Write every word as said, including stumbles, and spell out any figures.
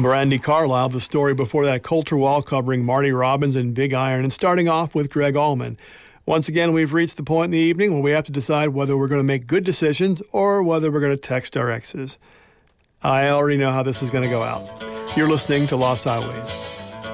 Brandy Carlisle, the story before that, Colter Wall covering Marty Robbins and Big Iron, and starting off with Greg Allman. Once again, we've reached the point in the evening where we have to decide whether we're going to make good decisions or whether we're going to text our exes. I already know how this is going to go out. You're listening to Lost Highways.